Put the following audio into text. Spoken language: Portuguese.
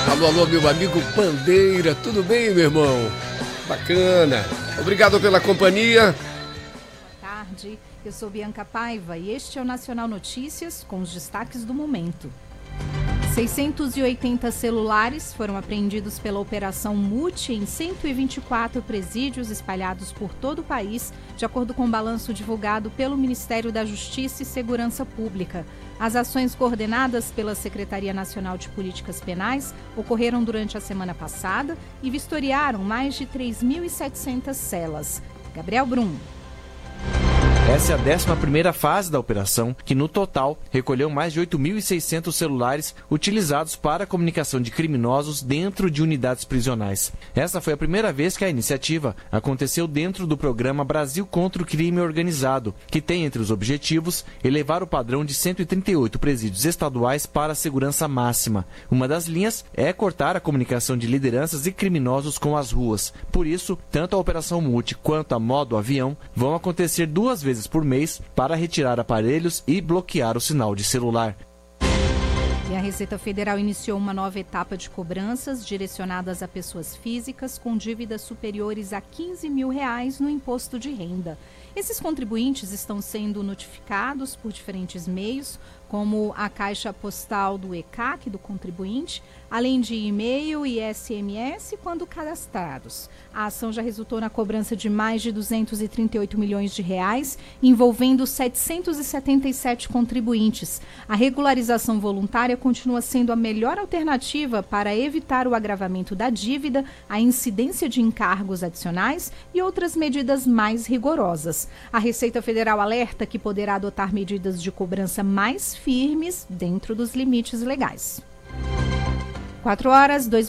Alô, alô, meu amigo Bandeira, tudo bem, meu irmão? Bacana. Obrigado pela companhia. Boa tarde, eu sou Bianca Paiva e este é o Nacional Notícias com os destaques do momento. 680 celulares foram apreendidos pela Operação Multi em 124 presídios espalhados por todo o país, de acordo com o balanço divulgado pelo Ministério da Justiça e Segurança Pública. As ações coordenadas pela Secretaria Nacional de Políticas Penais ocorreram durante a semana passada e vistoriaram mais de 3.700 celas. Gabriel Brum. Essa é a 11ª fase da operação, que no total recolheu mais de 8.600 celulares utilizados para a comunicação de criminosos dentro de unidades prisionais. Essa foi a primeira vez que a iniciativa aconteceu dentro do programa Brasil contra o Crime Organizado, que tem entre os objetivos elevar o padrão de 138 presídios estaduais para a segurança máxima. Uma das linhas é cortar a comunicação de lideranças e criminosos com as ruas. Por isso, tanto a Operação Multi quanto a Modo Avião vão acontecer 2 vezes por mês para retirar aparelhos e bloquear o sinal de celular. E a Receita Federal iniciou uma nova etapa de cobranças direcionadas a pessoas físicas com dívidas superiores a R$15 mil no imposto de renda. Esses contribuintes estão sendo notificados por diferentes meios, como a caixa postal do ECAC do contribuinte, além de e-mail e SMS quando cadastrados. A ação já resultou na cobrança de mais de R$238 milhões, envolvendo 777 contribuintes. A regularização voluntária continua sendo a melhor alternativa para evitar o agravamento da dívida, a incidência de encargos adicionais e outras medidas mais rigorosas. A Receita Federal alerta que poderá adotar medidas de cobrança mais firmes dentro dos limites legais. 4 horas, 2